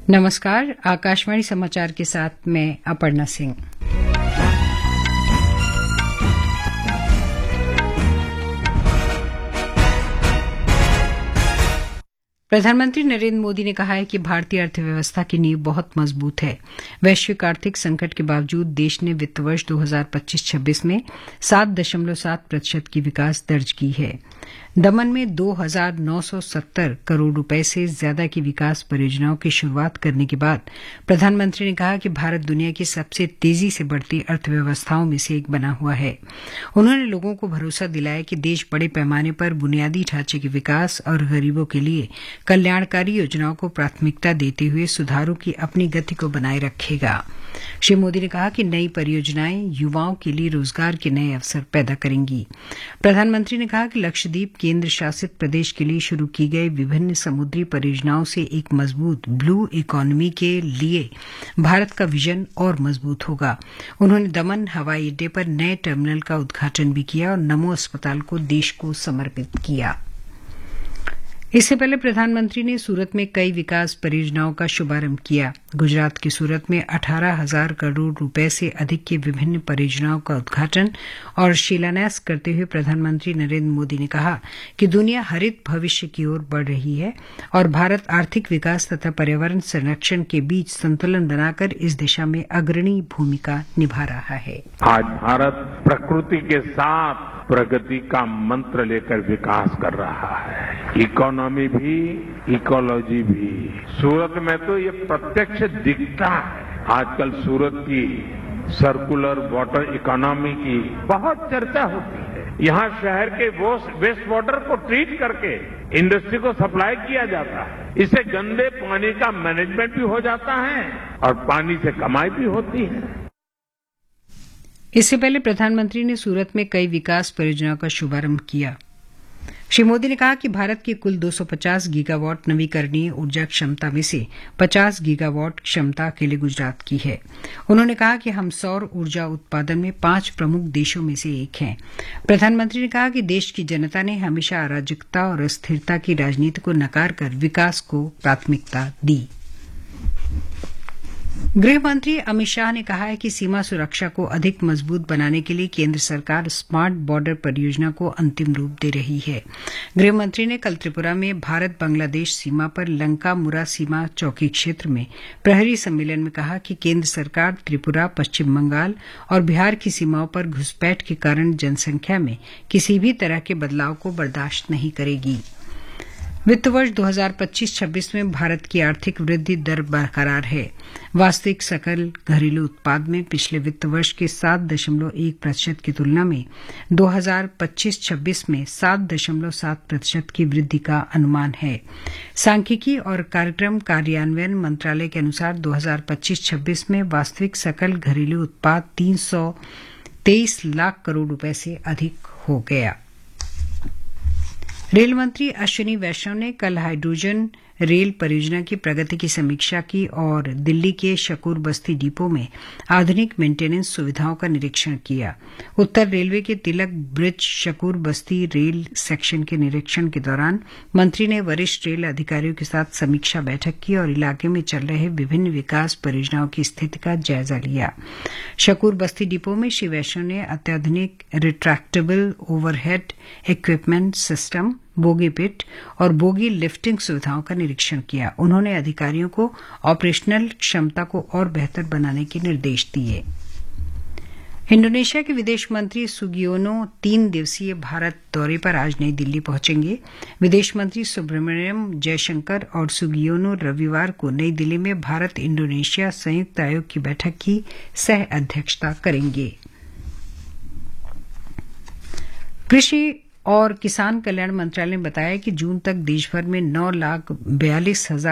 नमस्कार, आकाशवाणी समाचार के साथ मैं अपर्णा सिंह। प्रधानमंत्री नरेंद्र मोदी ने कहा है कि भारतीय अर्थव्यवस्था की नींव बहुत मजबूत है। वैश्विक आर्थिक संकट के बावजूद देश ने वित्त वर्ष 2025-26 में 7.7% की विकास दर्ज की है। दमन में 2,970 करोड़ रुपए से ज्यादा की विकास परियोजनाओं की शुरुआत करने के बाद प्रधानमंत्री ने कहा कि भारत दुनिया की सबसे तेजी से बढ़ती अर्थव्यवस्थाओं में से एक बना हुआ है। उन्होंने लोगों को भरोसा दिलाया कि देश बड़े पैमाने पर बुनियादी ढांचे के विकास और गरीबों के लिए कल्याणकारी योजनाओं को प्राथमिकता देते हुए सुधारों की अपनी गति को बनाए रखेगा। श्री मोदी ने कहा कि नई परियोजनाएं युवाओं के लिए रोजगार के नए अवसर पैदा करेंगी। प्रधानमंत्री ने कहा कि लक्षद्वीप केंद्र शासित प्रदेश के लिए शुरू की गई विभिन्न समुद्री परियोजनाओं से एक मजबूत ब्लू इकोनॉमी के लिए भारत का विजन और मजबूत होगा। उन्होंने दमन हवाई अड्डे पर नए टर्मिनल का उद्घाटन भी किया और नमो अस्पताल को देश को समर्पित किया। इससे पहले प्रधानमंत्री ने सूरत में कई विकास परियोजनाओं का शुभारंभ किया। गुजरात की सूरत में 18,000 करोड़ रुपए से अधिक की विभिन्न परियोजनाओं का उद्घाटन और शिलान्यास करते हुए प्रधानमंत्री नरेंद्र मोदी ने कहा कि दुनिया हरित भविष्य की ओर बढ़ रही है और भारत आर्थिक विकास तथा पर्यावरण संरक्षण के बीच संतुलन बनाकर इस दिशा में अग्रणी भूमिका निभा रहा है। आज भारत प्रकृति के साथ प्रगति का मंत्र लेकर विकास कर रहा है। इकोनॉमी भी, इकोलॉजी भी। सूरत में तो ये प्रत्यक्ष दिखता है। आजकल सूरत की सर्कुलर वाटर इकोनॉमी की बहुत चर्चा होती है। यहाँ शहर के वेस्ट वाटर को ट्रीट करके इंडस्ट्री को सप्लाई किया जाता है। इससे गंदे पानी का मैनेजमेंट भी हो जाता है और पानी से कमाई भी होती है। इससे पहले प्रधानमंत्री ने सूरत में कई विकास परियोजनाओं का शुभारंभ किया। श्री मोदी ने कहा कि भारत की कुल 250 गीगावाट नवीकरणीय ऊर्जा क्षमता में से 50 गीगावाट क्षमता अकेले गुजरात की है। उन्होंने कहा कि हम सौर ऊर्जा उत्पादन में 5 प्रमुख देशों में से एक हैं। प्रधानमंत्री ने कहा कि देश की जनता ने हमेशा अराजकता और अस्थिरता की राजनीति को नकार कर विकास को प्राथमिकता दी। गृह मंत्री अमित शाह ने कहा है कि सीमा सुरक्षा को अधिक मजबूत बनाने के लिए केंद्र सरकार स्मार्ट बॉर्डर परियोजना को अंतिम रूप दे रही है। गृह मंत्री ने कल त्रिपुरा में भारत बांग्लादेश सीमा पर लंका मुरा सीमा चौकी क्षेत्र में प्रहरी सम्मेलन में कहा कि केंद्र सरकार त्रिपुरा, पश्चिम बंगाल और बिहार की सीमाओं पर घुसपैठ के कारण जनसंख्या में किसी भी तरह के बदलाव को बर्दाश्त नहीं करेगी। वित्त वर्ष 2025-26 में भारत की आर्थिक वृद्धि दर बरकरार है। वास्तविक सकल घरेलू उत्पाद में पिछले वित्त वर्ष के 7.1% की तुलना में 2025-26 में 7.7% की वृद्धि का अनुमान है। सांख्यिकी और कार्यक्रम कार्यान्वयन मंत्रालय के अनुसार 2025-26 में वास्तविक सकल घरेलू उत्पाद 323 लाख करोड़ रुपए से अधिक हो गया। रेल मंत्री अश्विनी वैष्णव ने कल हाइड्रोजन रेल परियोजना की प्रगति की समीक्षा की और दिल्ली के शकूर बस्ती डिपो में आधुनिक मेंटेनेंस सुविधाओं का निरीक्षण किया। उत्तर रेलवे के तिलक ब्रिज शकूर बस्ती रेल सेक्शन के निरीक्षण के दौरान मंत्री ने वरिष्ठ रेल अधिकारियों के साथ समीक्षा बैठक की और इलाके में चल रहे विभिन्न विकास परियोजनाओं की स्थिति का जायजा लिया। शकूर बस्ती डिपो में श्री वैष्णव ने अत्याधुनिक retractable overhead equipment system, bogie पिट और बोगी लिफ्टिंग सुविधाओं का निरीक्षण किया। उन्होंने अधिकारियों को ऑपरेशनल क्षमता को और बेहतर बनाने के निर्देश दिए। इंडोनेशिया के विदेश मंत्री सुगियोनो 3 दिवसीय भारत दौरे पर आज नई दिल्ली पहुंचेंगे। विदेश मंत्री सुब्रमण्यम जयशंकर और सुगियोनो रविवार को नई दिल्ली में भारत इंडोनेशिया संयुक्त आयोग की बैठक की सह अध्यक्षता करेंगे। कृषि और किसान कल्याण मंत्रालय ने बताया कि जून तक देशभर में 9,42,000